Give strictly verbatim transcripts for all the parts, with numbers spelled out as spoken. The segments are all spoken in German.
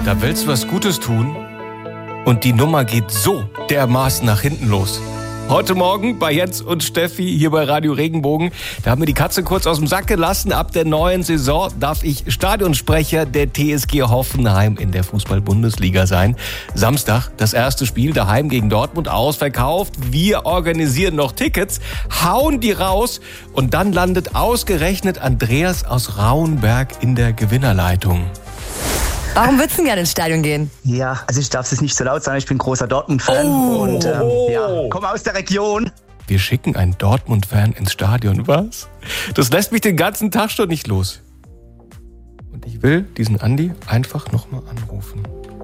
Da willst du was Gutes tun und die Nummer geht so dermaßen nach hinten los. Heute Morgen bei Jens und Steffi hier bei Radio Regenbogen. Da haben wir die Katze kurz aus dem Sack gelassen. Ab der neuen Saison darf ich Stadionsprecher der T S G Hoffenheim in der Fußball-Bundesliga sein. Samstag das erste Spiel daheim gegen Dortmund ausverkauft. Wir organisieren noch Tickets, hauen die raus und dann landet ausgerechnet Andreas aus Rauenberg in der Gewinnerleitung. Warum würdest du gerne ins Stadion gehen? Ja, also ich darf es nicht so laut sagen, ich bin großer Dortmund-Fan Oh. und ähm, ja, komme aus der Region. Wir schicken einen Dortmund-Fan ins Stadion, was? Das lässt mich den ganzen Tag schon nicht los. Und ich will diesen Andi einfach nochmal anrufen.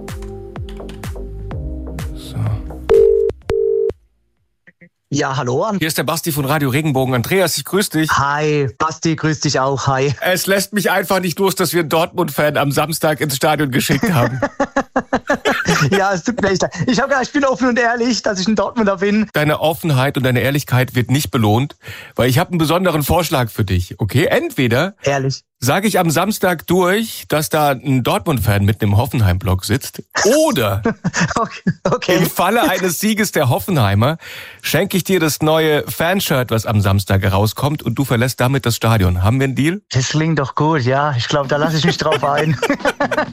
So. Ja, hallo an. Hier ist der Basti von Radio Regenbogen. Andreas, ich grüße dich. Hi, Basti, grüß dich auch, hi. Es lässt mich einfach nicht los, dass wir einen Dortmund-Fan am Samstag ins Stadion geschickt haben. Ja, es tut mir echt leid. Ich, hab, ich bin offen und ehrlich, dass ich ein Dortmunder bin. Deine Offenheit und deine Ehrlichkeit wird nicht belohnt, weil ich habe einen besonderen Vorschlag für dich, okay? Entweder Ehrlich. sage ich am Samstag durch, dass da ein Dortmund-Fan mit einem Hoffenheim-Block sitzt, oder Okay. okay. im Falle eines Sieges der Hoffenheimer schenke ich dir das neue Fanshirt, was am Samstag herauskommt, und du verlässt damit das Stadion. Haben wir einen Deal? Das klingt doch gut, ja. Ich glaube, da lasse ich mich drauf ein.